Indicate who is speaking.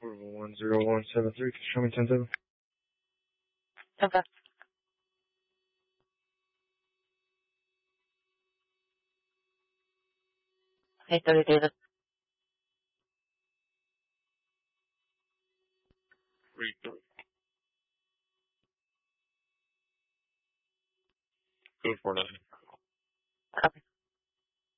Speaker 1: Approval 10173. Show me 10-7.
Speaker 2: Okay. Hey, 30 David.
Speaker 1: Read. Go for it.
Speaker 2: Okay.